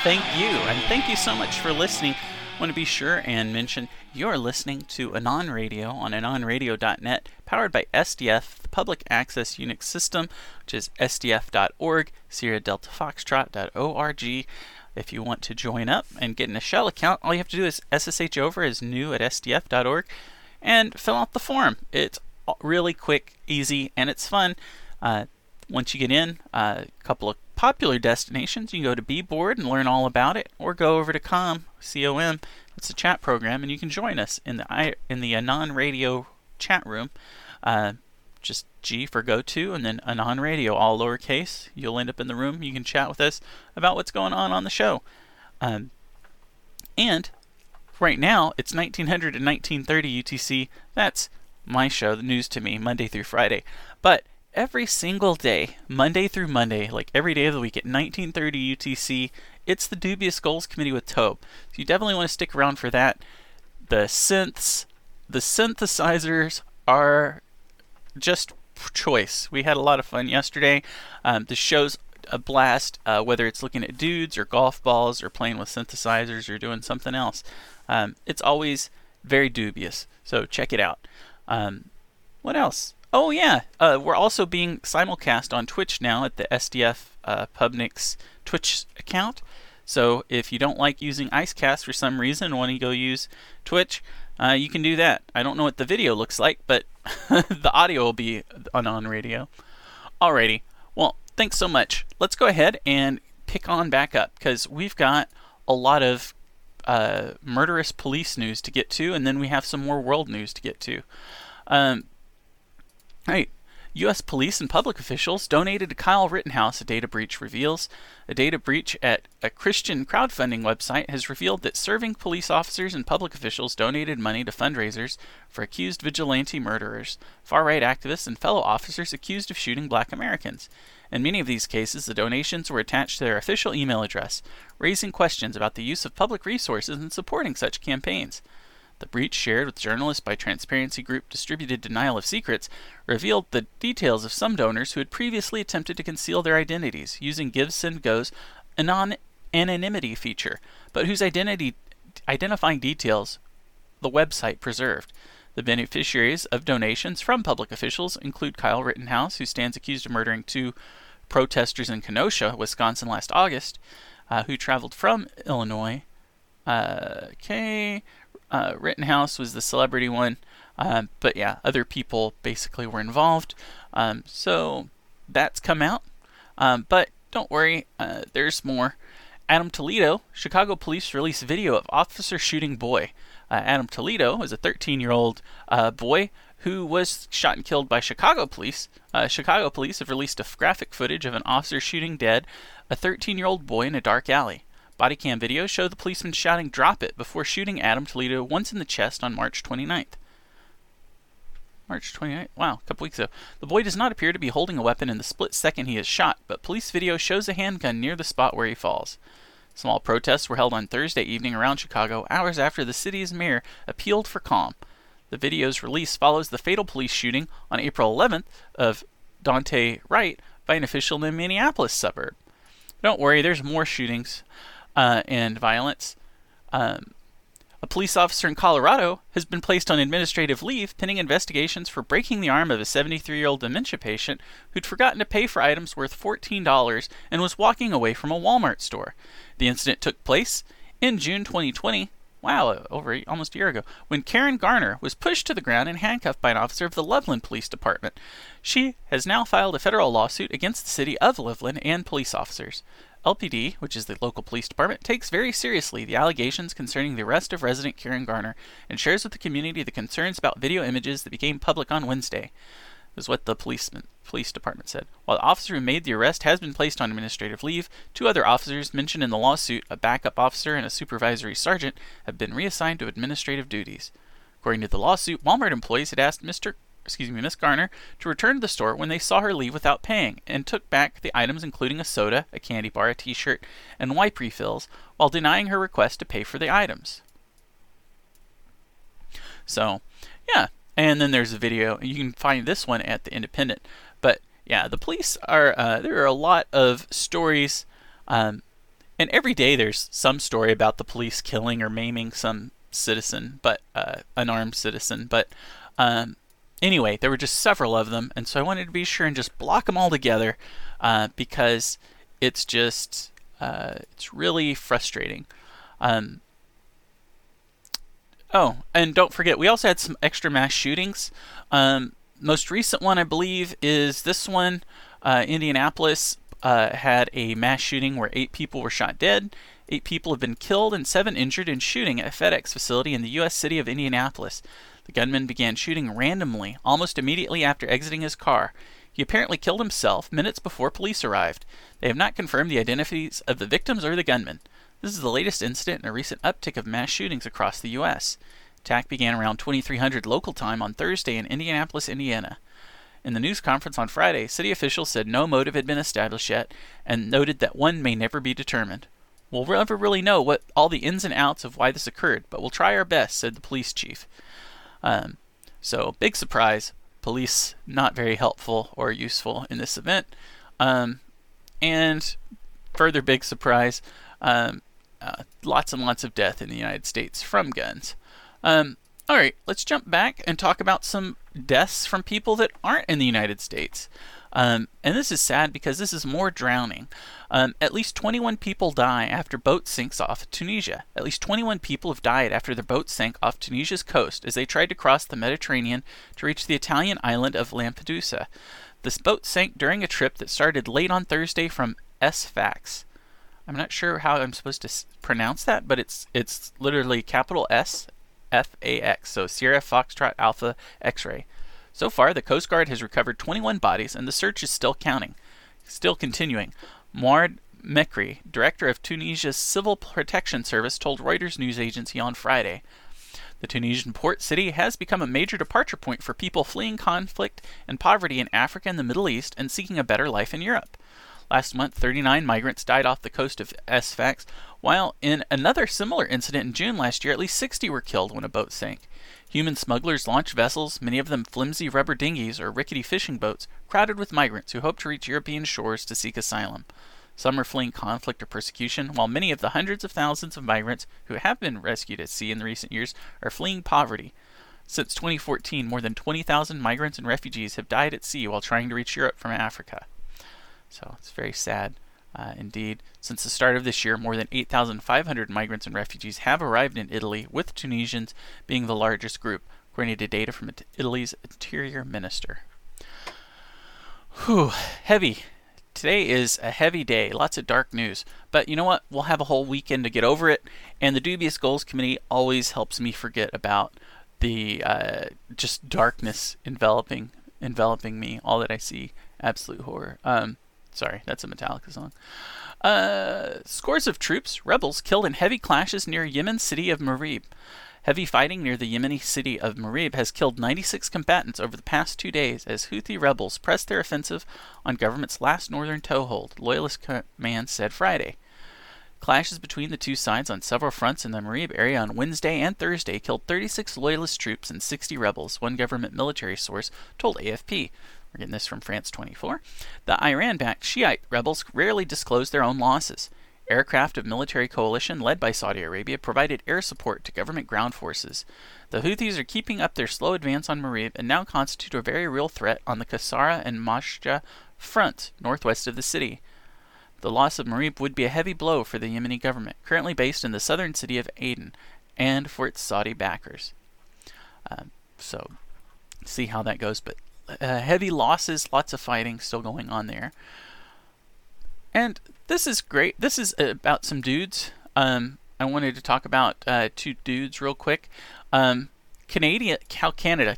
thank you. And thank you so much for listening. I want to be sure and mention you're listening to Anon Radio on anonradio.net, powered by SDF, the Public Access Unix System, which is sdf.org, Sierra Delta Foxtrot.org. If you want to join up and get in a shell account, all you have to do is SSH over as new at sdf.org and fill out the form. It's really quick, easy, and it's fun. Once you get in, a couple of popular destinations, you can go to Bboard and learn all about it, or go over to COM, C-O-M, it's a chat program, and you can join us in the Anon Radio chat room. Just G for go to, and then Anon Radio, all lowercase. You'll end up in the room. You can chat with us about what's going on the show. And right now, it's 1900 and 1930 UTC. That's my show, The News to Me, Monday through Friday. But every single day, Monday through Monday, like every day of the week at 1930 UTC, it's the Dubious Goals Committee with Tobe. So you definitely want to stick around for that. The synthesizers are just choice. We had a lot of fun yesterday. The show's a blast, whether it's looking at dudes or golf balls or playing with synthesizers or doing something else. It's always very dubious. So check it out. What else? Oh yeah, we're also being simulcast on Twitch now at the SDF Pubnix Twitch account. So if you don't like using IceCast for some reason and want to go use Twitch, you can do that. I don't know what the video looks like, but the audio will be on radio. Alrighty, well, thanks so much. Let's go ahead and pick on back up, because we've got a lot of murderous police news to get to, and then we have some more world news to get to. Right. U.S. police and public officials donated to Kyle Rittenhouse, a data breach reveals. A data breach at a Christian crowdfunding website has revealed that serving police officers and public officials donated money to fundraisers for accused vigilante murderers, far-right activists, and fellow officers accused of shooting black Americans. In many of these cases, the donations were attached to their official email address, raising questions about the use of public resources in supporting such campaigns. The breach, shared with journalists by transparency group Distributed Denial of Secrets, revealed the details of some donors who had previously attempted to conceal their identities using GiveSendGo's anonymity feature, but whose identifying details the website preserved. The beneficiaries of donations from public officials include Kyle Rittenhouse, who stands accused of murdering 2 protesters in Kenosha, Wisconsin last August, who traveled from Illinois. Rittenhouse was the celebrity one, but yeah, other people basically were involved. So that's come out, but don't worry, there's more. Adam Toledo, Chicago police release video of officer shooting boy. Adam Toledo is a 13-year-old boy who was shot and killed by Chicago police. Chicago police have released a graphic footage of an officer shooting dead a 13-year-old boy in a dark alley. Body cam videos show the policeman shouting "drop it" before shooting Adam Toledo once in the chest on March 29th. March 29th? Wow, a couple weeks ago. The boy does not appear to be holding a weapon in the split second he is shot, but police video shows a handgun near the spot where he falls. Small protests were held on Thursday evening around Chicago, hours after the city's mayor appealed for calm. The video's release follows the fatal police shooting on April 11th of Dante Wright by an official in the Minneapolis suburb. Don't worry, there's more shootings and violence. A police officer in Colorado has been placed on administrative leave pending investigations for breaking the arm of a 73-year-old dementia patient who'd forgotten to pay for items worth $14 and was walking away from a Walmart store. The incident took place in June 2020, almost a year ago, when Karen Garner was pushed to the ground and handcuffed by an officer of the Loveland Police Department. She has now filed a federal lawsuit against the city of Loveland and police officers. LPD, which is the local police department, takes very seriously the allegations concerning the arrest of resident Karen Garner and shares with the community the concerns about video images that became public on Wednesday. Is what the police department said. While the officer who made the arrest has been placed on administrative leave, 2 other officers mentioned in the lawsuit, a backup officer and a supervisory sergeant, have been reassigned to administrative duties. According to the lawsuit, Walmart employees had asked Miss Garner to return to the store when they saw her leave without paying, and took back the items including a soda, a candy bar, a t-shirt, and wipe refills, while denying her request to pay for the items. So, yeah. And then there's a video. You can find this one at The Independent. But yeah, the police are, there are a lot of stories And every day there's some story about the police killing or maiming some citizen, but unarmed citizen. But anyway, there were just several of them, and so I wanted to be sure and just block them all together because it's just it's really frustrating. Oh, and don't forget, we also had some extra mass shootings. Most recent one, I believe, is this one. Indianapolis had a mass shooting where 8 people were shot dead. 8 people have been killed and 7 injured in shooting at a FedEx facility in the U.S. city of Indianapolis. The gunman began shooting randomly almost immediately after exiting his car. He apparently killed himself minutes before police arrived. They have not confirmed the identities of the victims or the gunman. This is the latest incident in a recent uptick of mass shootings across the U.S. Attack began around 2300 local time on Thursday in Indianapolis, Indiana. In the news conference on Friday, city officials said no motive had been established yet and noted that one may never be determined. We'll never really know what all the ins and outs of why this occurred, but we'll try our best, said the police chief. So, big surprise. Police not very helpful or useful in this event. And further big surprise, lots and lots of death in the United States from guns. Alright, let's jump back and talk about some deaths from people that aren't in the United States. And this is sad because this is more drowning. At least 21 people die after boat sinks off Tunisia. At least 21 people have died after their boat sank off Tunisia's coast as they tried to cross the Mediterranean to reach the Italian island of Lampedusa. This boat sank during a trip that started late on Thursday from Sfax. I'm not sure how I'm supposed to pronounce that, but it's literally capital S F-A-X, so Sierra Foxtrot Alpha X-Ray. So far, the Coast Guard has recovered 21 bodies, and the search is still continuing. Mouad Mekri, director of Tunisia's Civil Protection Service, told Reuters news agency on Friday. The Tunisian port city has become a major departure point for people fleeing conflict and poverty in Africa and the Middle East and seeking a better life in Europe. Last month, 39 migrants died off the coast of Sfax, while in another similar incident in June last year, at least 60 were killed when a boat sank. Human smugglers launched vessels, many of them flimsy rubber dinghies or rickety fishing boats, crowded with migrants who hope to reach European shores to seek asylum. Some are fleeing conflict or persecution, while many of the hundreds of thousands of migrants who have been rescued at sea in the recent years are fleeing poverty. Since 2014, more than 20,000 migrants and refugees have died at sea while trying to reach Europe from Africa. So it's very sad indeed. Since the start of this year, more than 8,500 migrants and refugees have arrived in Italy, with Tunisians being the largest group, according to data from Italy's interior minister. Whew, heavy. Today is a heavy day, lots of dark news. But you know what? We'll have a whole weekend to get over it, and the Dubious Goals Committee always helps me forget about the just darkness enveloping me, all that I see. Absolute horror. Sorry, that's a Metallica song. Scores of troops, rebels, killed in heavy clashes near Yemen's city of Marib. Heavy fighting near the Yemeni city of Marib has killed 96 combatants over the past 2 days as Houthi rebels pressed their offensive on government's last northern toehold, Loyalist Command said Friday. Clashes between the two sides on several fronts in the Marib area on Wednesday and Thursday killed 36 Loyalist troops and 60 rebels, one government military source told AFP. We're getting this from France 24. The Iran-backed Shiite rebels rarely disclose their own losses. Aircraft of military coalition led by Saudi Arabia provided air support to government ground forces. The Houthis are keeping up their slow advance on Marib and now constitute a very real threat on the Qasara and Mashja front, northwest of the city. The loss of Marib would be a heavy blow for the Yemeni government, currently based in the southern city of Aden, and for its Saudi backers. So, see how that goes, but heavy losses, lots of fighting still going on there. And this is great. This is about some dudes. I wanted to talk about 2 dudes real quick. How Canada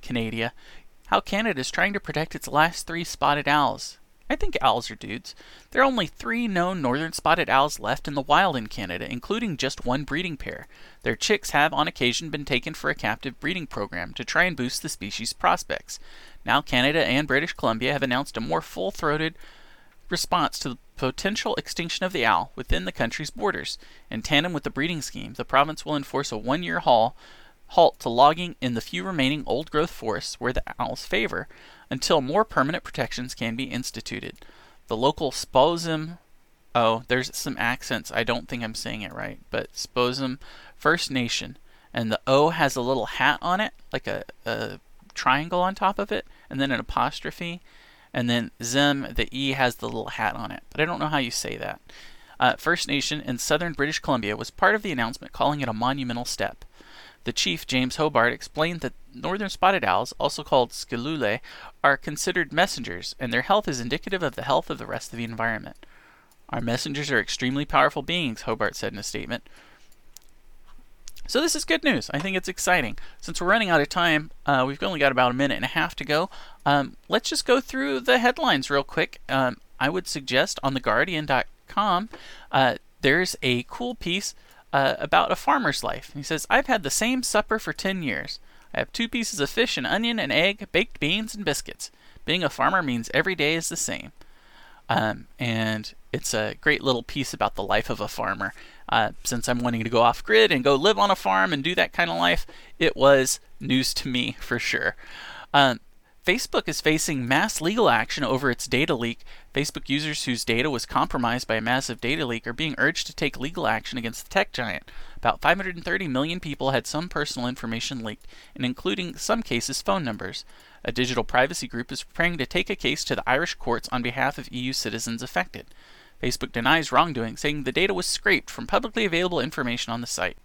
is trying to protect its last 3 spotted owls. I think owls are dudes. There are only 3 known northern spotted owls left in the wild in Canada, including just 1 breeding pair. Their chicks have on occasion been taken for a captive breeding program to try and boost the species' prospects. Now Canada and British Columbia have announced a more full-throated response to the potential extinction of the owl within the country's borders. In tandem with the breeding scheme, the province will enforce a 1-year halt to logging in the few remaining old-growth forests where the owls favor, until more permanent protections can be instituted. The local Spolzim there's some accents. I don't think I'm saying it right, but Sposum First Nation. And the O has a little hat on it, like a triangle on top of it, and then an apostrophe. And then Zim, the E has the little hat on it. But I don't know how you say that. First Nation in southern British Columbia was part of the announcement, calling it a monumental step. The chief, James Hobart, explained that northern spotted owls, also called skilule, are considered messengers, and their health is indicative of the health of the rest of the environment. Our messengers are extremely powerful beings, Hobart said in a statement. So this is good news. I think it's exciting. Since we're running out of time, we've only got about a minute and a half to go. Let's just go through the headlines real quick. I would suggest on theguardian.com, there's a cool piece about a farmer's life. He says, I've had the same supper for 10 years. I have 2 pieces of fish, an onion, an egg, baked beans, and biscuits. Being a farmer means every day is the same. And it's a great little piece about the life of a farmer. Since I'm wanting to go off grid and go live on a farm and do that kind of life, it was news to me for sure. Facebook is facing mass legal action over its data leak. Facebook users whose data was compromised by a massive data leak are being urged to take legal action against the tech giant. About 530 million people had some personal information leaked, and including some cases phone numbers. A digital privacy group is preparing to take a case to the Irish courts on behalf of EU citizens affected. Facebook denies wrongdoing, saying the data was scraped from publicly available information on the site.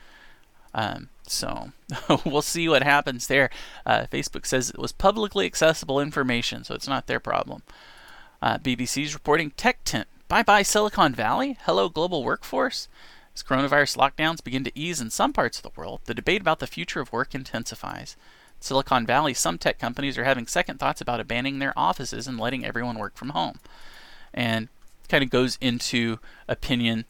So we'll see what happens there. Facebook says it was publicly accessible information, so it's not their problem. BBC's reporting tech tent. Bye-bye Silicon Valley? Hello global workforce? As coronavirus lockdowns begin to ease in some parts of the world, the debate about the future of work intensifies. Silicon Valley, some tech companies are having second thoughts about abandoning their offices and letting everyone work from home. And kind of goes into opinion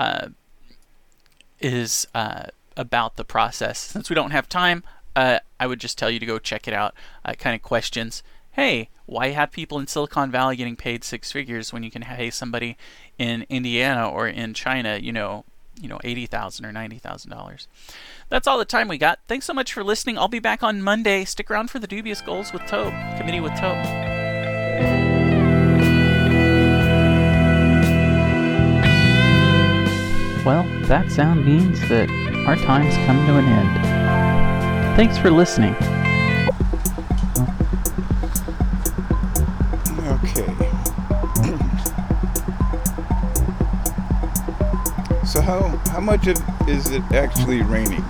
about the process. Since we don't have time, I would just tell you to go check it out. Kind of questions. Hey, why have people in Silicon Valley getting paid 6 figures when you can pay somebody in Indiana or in China, $80,000 or $90,000? That's all the time we got. Thanks so much for listening. I'll be back on Monday. Stick around for the Dubious Goals with Tobe, Committee with Tobe. Well, that sound means that our time's come to an end. Thanks for listening. Okay. So how much is it actually raining?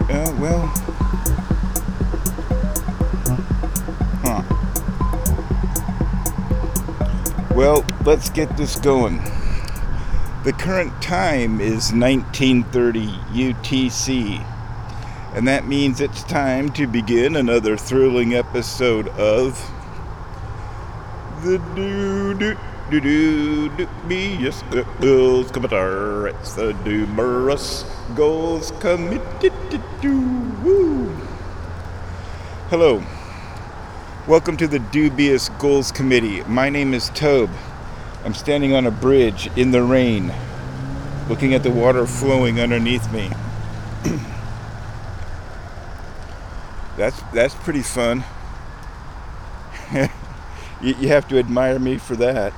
Well, let's get this going. The current time is 1930 UTC, and that means it's time to begin another thrilling episode of the Dubious Goals Committee. It's the Dubious Goals Committee. Woo! Hello. Welcome to the Dubious Goals Committee. My name is Tobe. I'm standing on a bridge in the rain, looking at the water flowing underneath me. That's pretty fun. You have to admire me for that.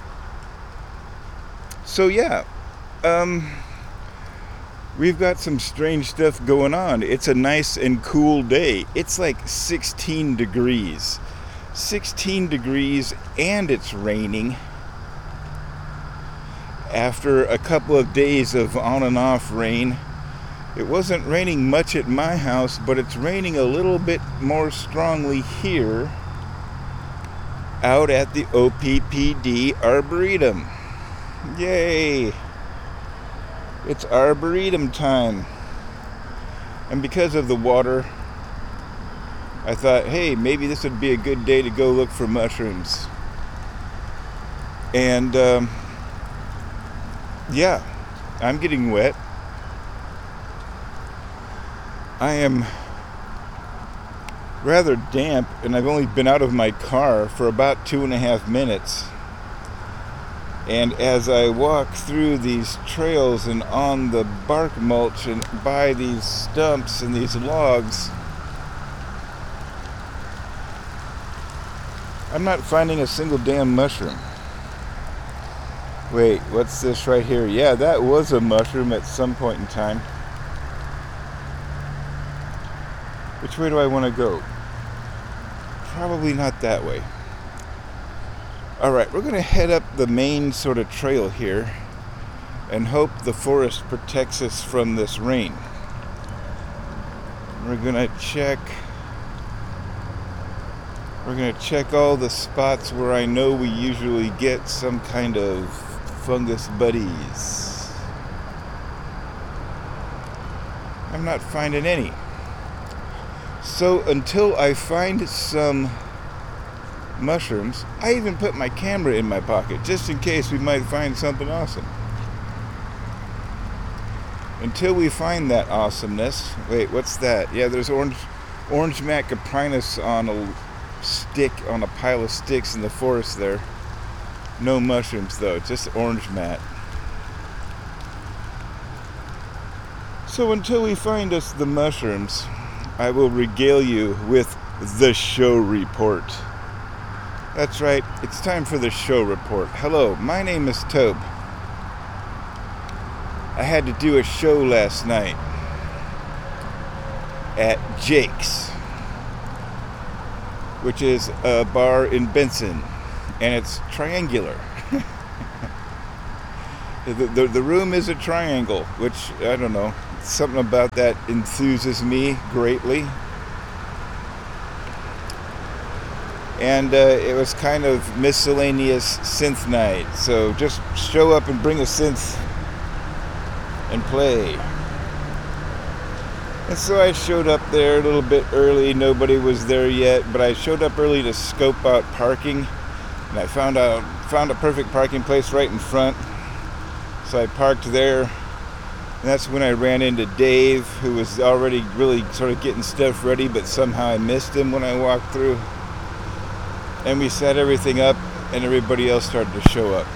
So yeah, we've got some strange stuff going on. It's a nice and cool day. It's like 16 degrees. 16 degrees and it's raining. After a couple of days of on and off rain, it wasn't raining much at my house, but it's raining a little bit more strongly here out at the OPPD Arboretum. Yay! It's Arboretum time. And because of the water, I thought, hey, maybe this would be a good day to go look for mushrooms. And, yeah, I'm getting wet. I am rather damp, and I've only been out of my car for about 2.5 minutes. And as I walk through these trails and on the bark mulch and by these stumps and these logs, I'm not finding a single damn mushroom. Wait, what's this right here? Yeah, that was a mushroom at some point in time. Which way do I want to go? Probably not that way. Alright, we're going to head up the main sort of trail here and hope the forest protects us from this rain. We're going to check all the spots where I know we usually get some kind of fungus buddies. I'm not finding any. So until I find some mushrooms, I even put my camera in my pocket just in case we might find something awesome. Until we find that awesomeness. Wait, what's that? Yeah, there's orange macroprinus on a pile of sticks in the forest there. No mushrooms though, just orange mat. So until we find us the mushrooms, I will regale you with the show report. That's right, it's time for the show report. Hello, my name is Tobe. I had to do a show last night at Jake's, which is a bar in Benson, and it's triangular. The room is a triangle, which, I don't know, something about that enthuses me greatly. And it was kind of miscellaneous synth night, so just show up and bring a synth and play. And so I showed up there a little bit early. Nobody was there yet, but I showed up early to scope out parking, and I found a perfect parking place right in front. So I parked there, and that's when I ran into Dave, who was already really sort of getting stuff ready, but somehow I missed him when I walked through. And we set everything up, and everybody else started to show up.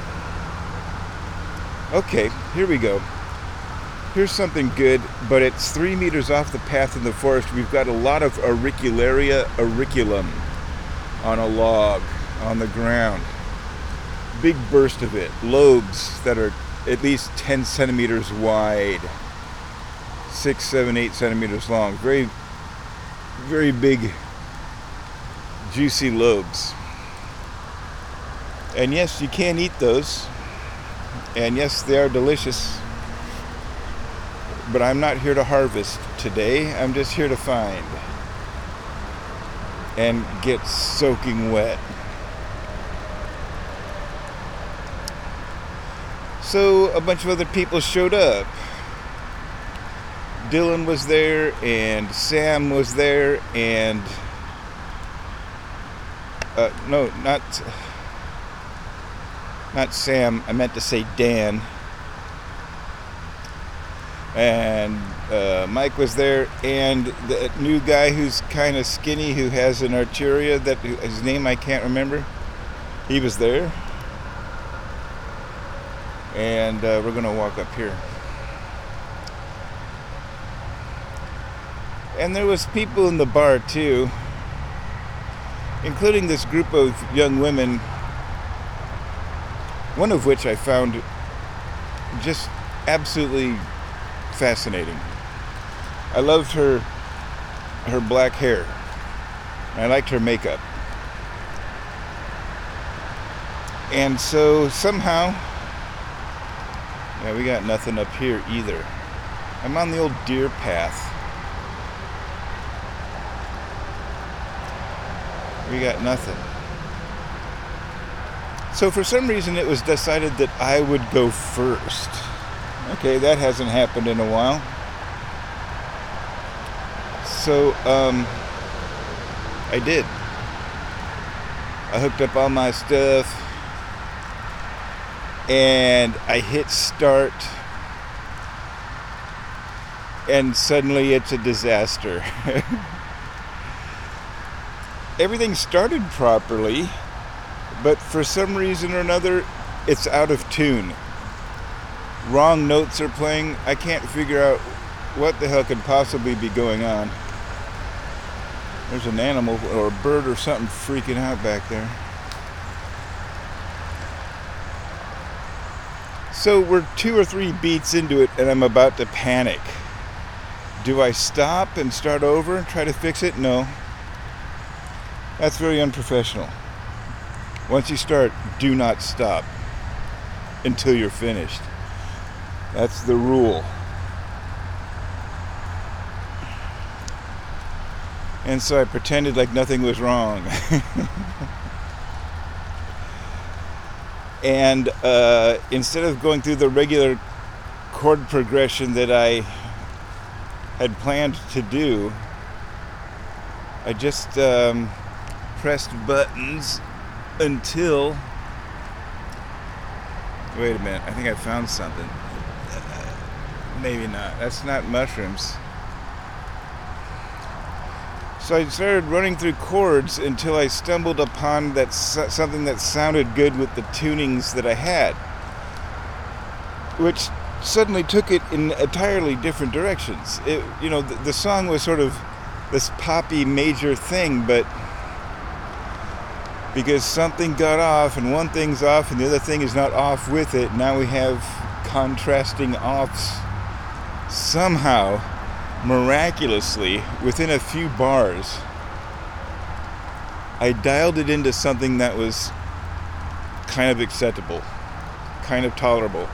Okay, here we go. Here's something good, but it's 3 meters off the path in the forest. We've got a lot of Auricularia auriculum on a log, on the ground. Big burst of it. Lobes that are at least 10 centimeters wide. 6, 7, 8 centimeters long. Very, very big, juicy lobes. And yes, you can eat those. And yes, they are delicious. But I'm not here to harvest today. I'm just here to find and get soaking wet. So a bunch of other people showed up. Dylan was there, and Sam was there, and no, not Sam. I meant to say Dan. And Mike was there, and the new guy who's kind of skinny, who has an arteria, that his name I can't remember, he was there. And we're going to walk up here. And there was people in the bar too, including this group of young women, one of which I found just absolutely fascinating. I loved her black hair. I liked her makeup. And so somehow, yeah, we got nothing up here either. I'm on the old deer path. We got nothing. So for some reason it was decided that I would go first. Okay, that hasn't happened in a while. So, I did. I hooked up all my stuff, and I hit start, and suddenly it's a disaster. Everything started properly, but for some reason or another, it's out of tune. Wrong notes are playing. I can't figure out what the hell could possibly be going on. There's an animal or a bird or something freaking out back there. So we're 2 or 3 beats into it and I'm about to panic. Do I stop and start over and try to fix it? No. That's very unprofessional. Once you start, do not stop until you're finished. That's the rule. And so I pretended like nothing was wrong. And instead of going through the regular chord progression that I had planned to do, I just pressed buttons until... Wait a minute, I think I found something. Maybe not. That's not mushrooms. So I started running through chords until I stumbled upon something that sounded good with the tunings that I had, which suddenly took it in entirely different directions. The song was sort of this poppy major thing, but because something got off and one thing's off and the other thing is not off with it, now we have contrasting offs. Somehow, miraculously, within a few bars, I dialed it into something that was kind of acceptable, kind of tolerable.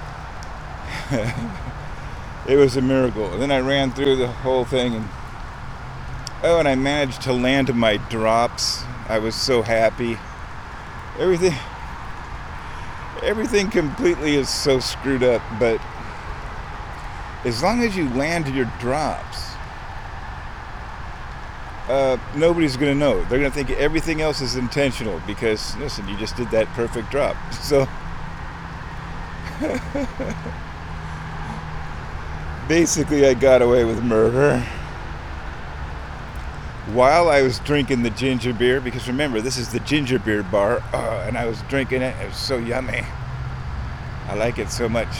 It was a miracle. And then I ran through the whole thing and I managed to land my drops. I was so happy. Everything completely is so screwed up, but as long as you land your drops, nobody's going to know. They're going to think everything else is intentional because, listen, you just did that perfect drop. So, basically, I got away with murder while I was drinking the ginger beer, because remember, this is the ginger beer bar, and I was drinking it. It was so yummy. I like it so much.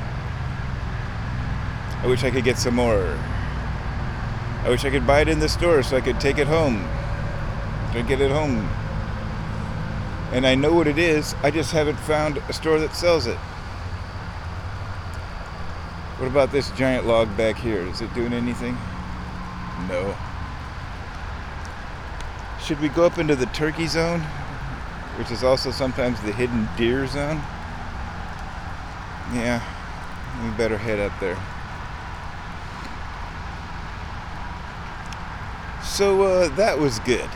I wish I could get some more. I wish I could buy it in the store so I could take it home. Drink it at home. And I know what it is. I just haven't found a store that sells it. What about this giant log back here? Is it doing anything? No. Should we go up into the turkey zone, which is also sometimes the hidden deer zone? Yeah, we better head up there. So that was good,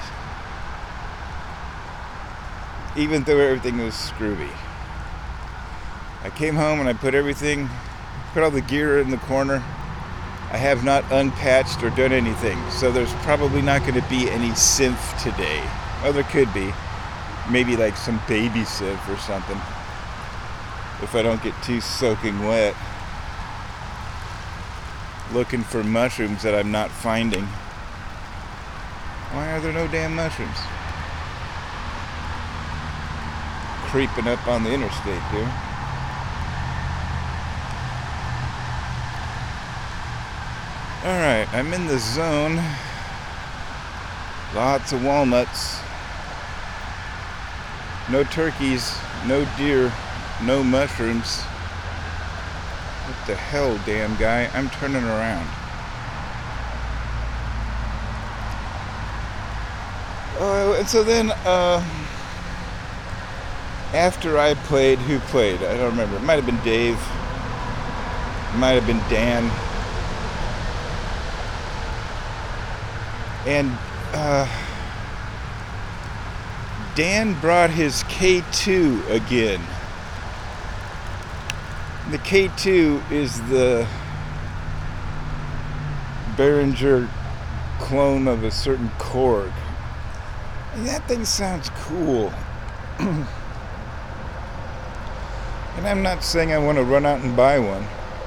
even though everything was screwy. I came home and I put all the gear in the corner. I have not unpatched or done anything, so there's probably not going to be any synth today. Well, there could be, maybe like some baby synth or something, if I don't get too soaking wet, looking for mushrooms that I'm not finding. Why are there no damn mushrooms? Creeping up on the interstate here. Alright, I'm in the zone. Lots of walnuts. No turkeys, no deer, no mushrooms. What the hell, damn guy? I'm turning around. And so then, after I played, who played? I don't remember. It might have been Dave. It might have been Dan. And Dan brought his K2 again. The K2 is the Behringer clone of a certain Korg. And that thing sounds cool. And I'm not saying I want to run out and buy one.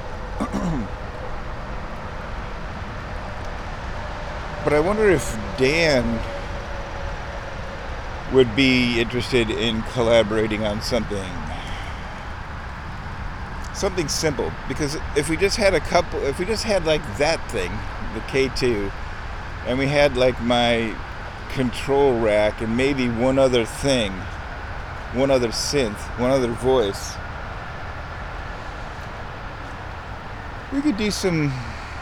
But I wonder if Dan would be interested in collaborating on something simple. Because if we just had like that thing, the K2, and we had like my control rack and maybe one other thing, one other synth, one other voice, we could do some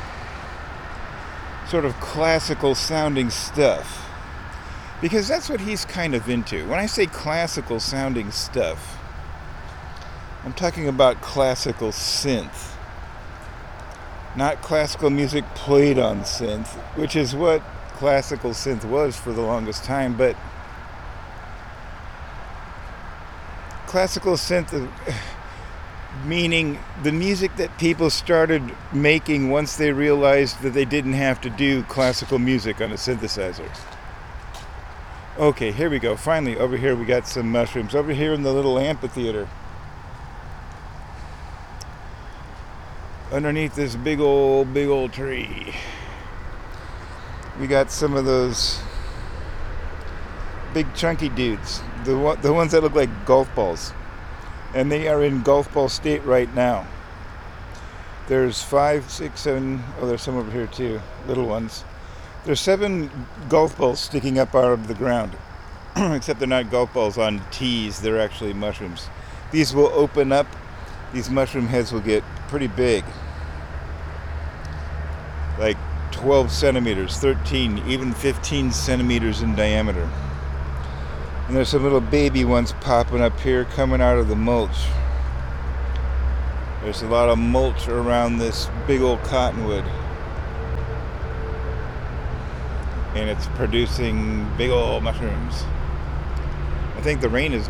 sort of classical sounding stuff. Because that's what he's kind of into. When I say classical sounding stuff, I'm talking about classical synth. Not classical music played on synth, which is what classical synth was for the longest time, but classical synth meaning the music that people started making once they realized that they didn't have to do classical music on a synthesizer. Okay, here we go. Finally, over here we got some mushrooms. Over here in the little amphitheater. Underneath this big old tree. We got some of those big chunky dudes. The ones that look like golf balls. And they are in golf ball state right now. There's 5, 6, 7, there's some over here too, little ones. There's 7 golf balls sticking up out of the ground. Except they're not golf balls on tees, they're actually mushrooms. These will open up, these mushroom heads will get pretty big. Like 12 centimeters, 13, even 15 centimeters in diameter. And there's some little baby ones popping up here coming out of the mulch. There's a lot of mulch around this big old cottonwood. And it's producing big old mushrooms. I think the rain is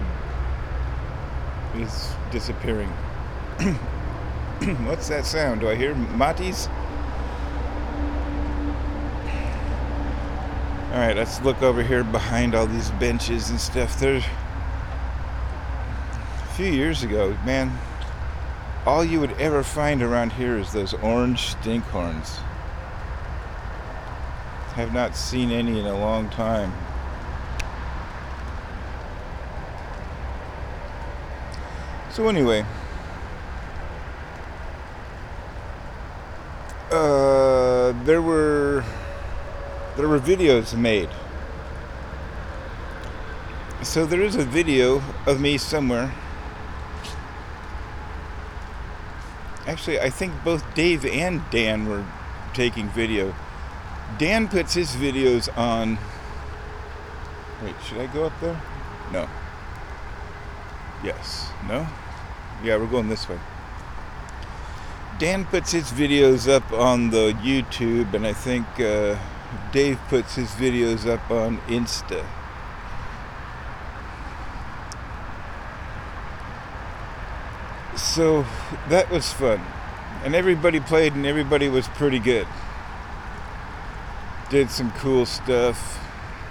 disappearing. What's that sound? Do I hear matis? Alright, let's look over here behind all these benches and stuff. There's a few years ago, man, all you would ever find around here is those orange stinkhorns. Have not seen any in a long time. So anyway, there were videos made. So there is a video of me somewhere. Actually, I think both Dave and Dan were taking video. Dan puts his videos on... Wait, should I go up there? No. Yes. No? Yeah, we're going this way. Dan puts his videos up on the YouTube, and I think Dave puts his videos up on Insta. So that was fun. And everybody played and everybody was pretty good. Did some cool stuff.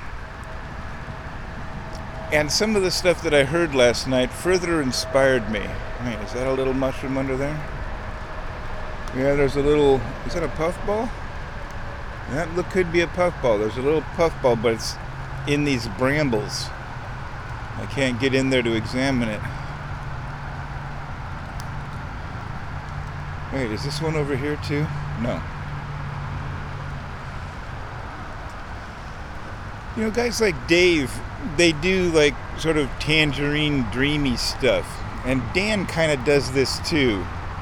And some of the stuff that I heard last night further inspired me. Wait, is that a little mushroom under there? Yeah, there's a little... Is that a puffball? That could be a puffball. There's a little puffball, but it's in these brambles. I can't get in there to examine it. Wait, is this one over here too? No. You know, guys like Dave, they do like sort of tangerine dreamy stuff. And Dan kind of does this too.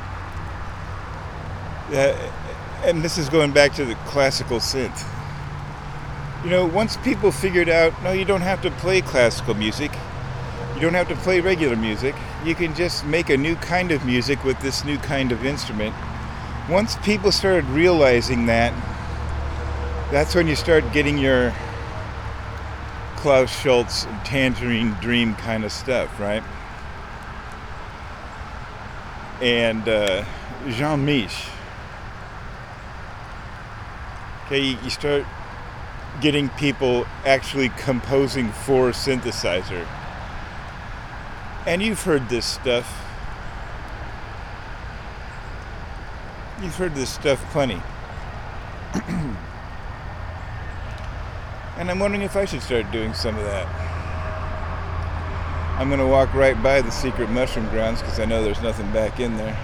And this is going back to the classical synth. You know, once people figured out, no, you don't have to play classical music. You don't have to play regular music. You can just make a new kind of music with this new kind of instrument. Once people started realizing that, that's when you start getting your Klaus Schulze and Tangerine Dream kind of stuff, right? And Jean-Mich. Okay, you start getting people actually composing for a synthesizer. And you've heard this stuff. You've heard this stuff plenty. And I'm wondering if I should start doing some of that. I'm going to walk right by the secret mushroom grounds because I know there's nothing back in there.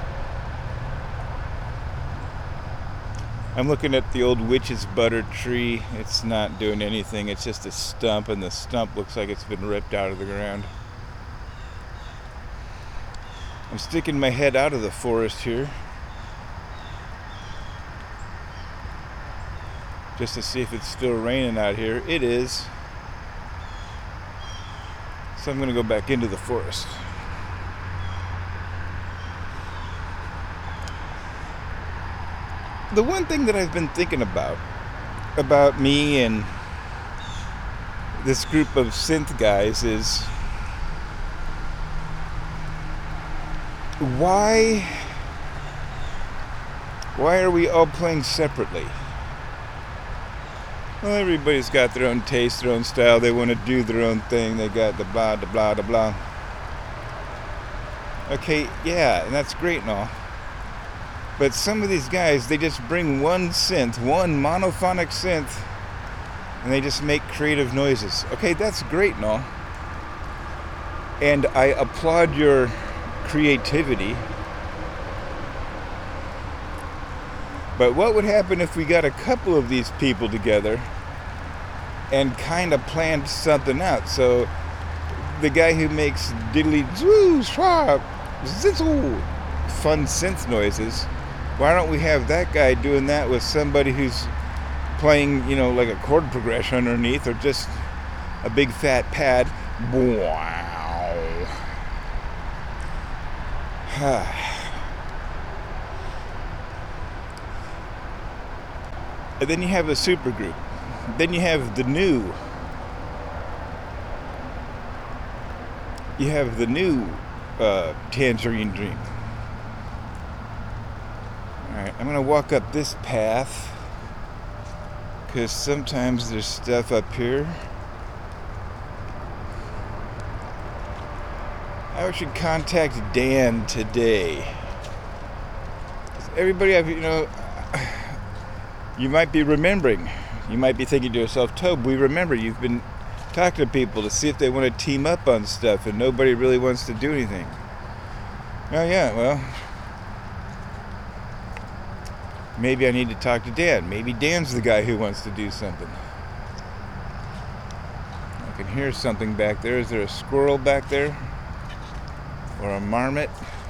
I'm looking at the old witch's butter tree. It's not doing anything. It's just a stump, and the stump looks like it's been ripped out of the ground. I'm sticking my head out of the forest here. just to see if it's still raining out here. It is. So I'm going to go back into the forest. The one thing that I've been thinking about me and this group of synth guys is why are we all playing separately? Well, everybody's got their own taste, their own style. They want to do their own thing. They got the blah, the blah, the blah. Okay, yeah, and that's great and all. But some of these guys, they just bring one synth, one monophonic synth, and they just make creative noises. Okay, that's great and all. And I applaud your creativity. But what would happen if we got a couple of these people together and kind of planned something out? So the guy who makes diddly zoo swap zizzle fun synth noises, why don't we have that guy doing that with somebody who's playing, you know, like a chord progression underneath, or just a big fat pad? Wow. And then you have a super group. Then you have the new. Tangerine Dream. Alright, I'm going to walk up this path because sometimes there's stuff up here. I should contact Dan today. Everybody, you might be remembering. You might be thinking to yourself, Tobe, we remember you've been talking to people to see if they want to team up on stuff, and nobody really wants to do anything. Oh yeah, well, maybe I need to talk to Dan. Maybe Dan's the guy who wants to do something. I can hear something back there. Is there a squirrel back there? Or a marmot?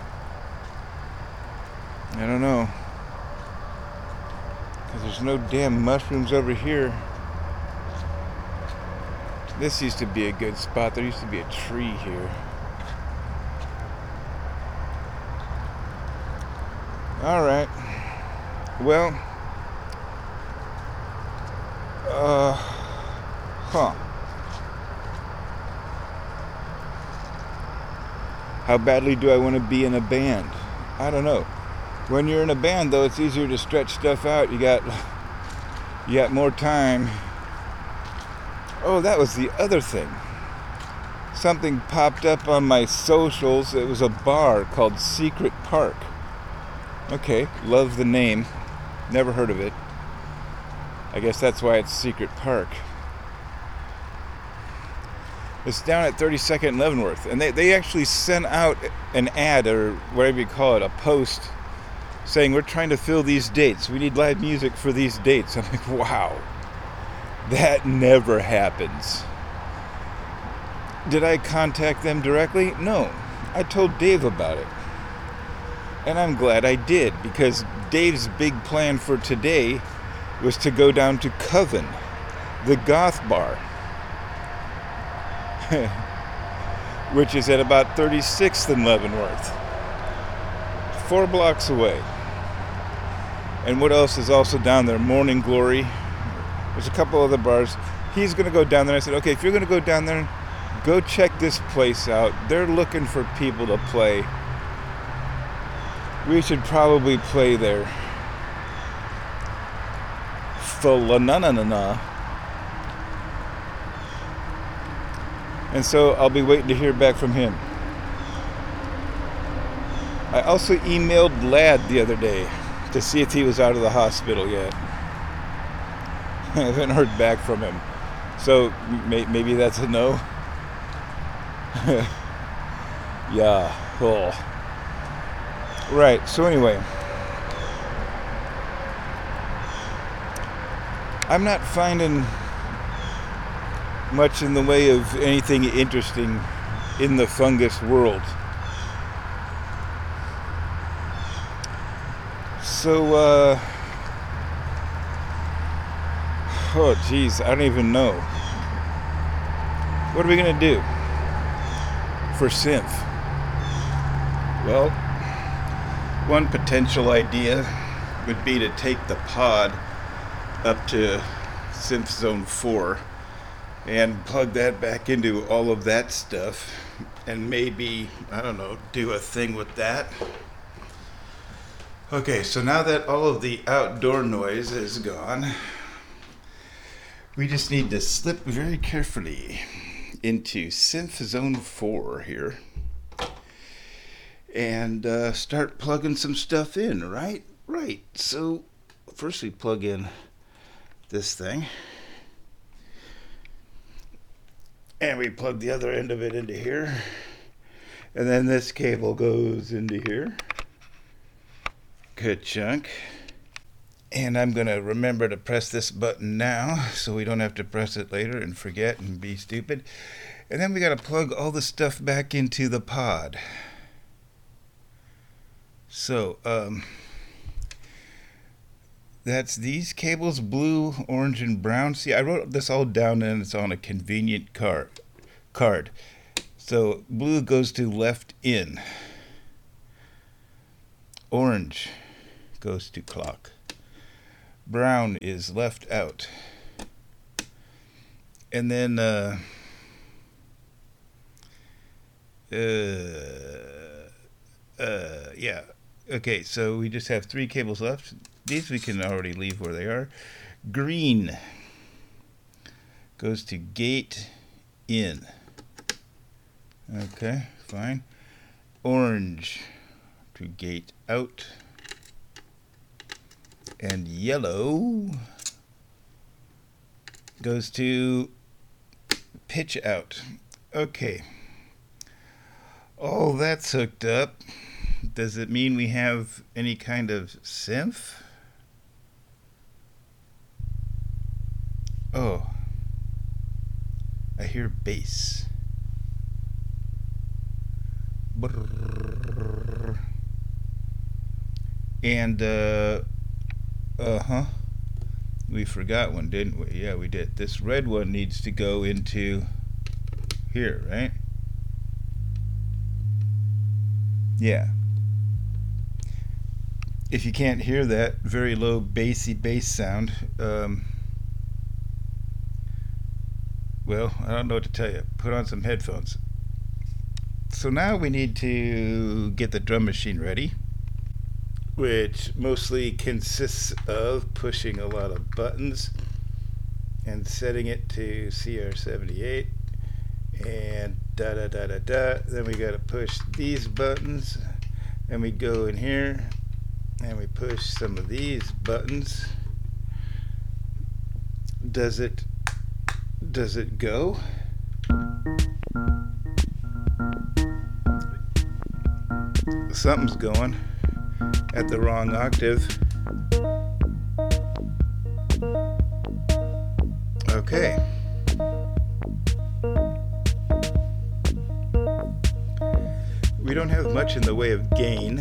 I don't know. Because there's no damn mushrooms over here. This used to be a good spot. There used to be a tree here. Alright. Well. How badly do I want to be in a band? I don't know. When you're in a band, though, it's easier to stretch stuff out. You got more time. Oh, that was the other thing. Something popped up on my socials. It was a bar called Secret Park. Okay, love the name. Never heard of it. I guess that's why it's Secret Park. It's down at 32nd and Leavenworth. And they actually sent out an ad, or whatever you call it, a post, saying, we're trying to fill these dates. We need live music for these dates. I'm like, wow. That never happens. Did I contact them directly? No. I told Dave about it. And I'm glad I did, because Dave's big plan for today was to go down to Coven, the goth bar, which is at about 36th and Leavenworth, 4 blocks away. And what else is also down there? Morning Glory. There's a couple other bars. He's going to go down there. I said, okay, if you're going to go down there, go check this place out. They're looking for people to play. We should probably play there. Fa-la-na-na-na-na. And so I'll be waiting to hear back from him. I also emailed Ladd the other day to see if he was out of the hospital yet. I haven't heard back from him. So maybe that's a no. Yeah. Cool. Right. So anyway, I'm not finding much in the way of anything interesting in the fungus world. So Oh, geez, I don't even know. What are we going to do for synth? Well, one potential idea would be to take the pod up to Synth Zone 4 and plug that back into all of that stuff and maybe, I don't know, do a thing with that. Okay, so now that all of the outdoor noise is gone, we just need to slip very carefully into Synth Zone 4 here and start plugging some stuff in, right? Right. So first we plug in this thing. And we plug the other end of it into here. And then this cable goes into here. Good chunk. And I'm going to remember to press this button now so we don't have to press it later and forget and be stupid. And then we got to plug all the stuff back into the pod. So, that's these cables, blue, orange, and brown. See, I wrote this all down and it's on a convenient card. So, blue goes to left in. Orange goes to clock. Brown is left out. And then, yeah. Okay, so we just have 3 cables left. These we can already leave where they are. Green goes to gate in. Okay, fine. Orange to gate out. And yellow goes to pitch out. Okay. All that's hooked up. Does it mean we have any kind of synth? Oh, I hear bass. Brrr. And, we forgot one, didn't we? Yeah, we did. This red one needs to go into here, right? Yeah. If you can't hear that very low bassy bass sound, well, I don't know what to tell you. Put on some headphones. So now we need to get the drum machine ready, which mostly consists of pushing a lot of buttons and setting it to CR78 and da da da da da. Then we got to push these buttons and we go in here and we push some of these buttons. Does it go? Something's going at the wrong octave. Okay. We don't have much in the way of gain.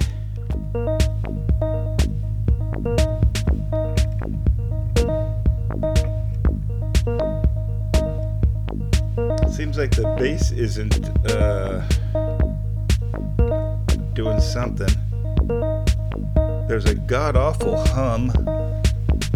Seems like the bass isn't doing something. There's a god-awful hum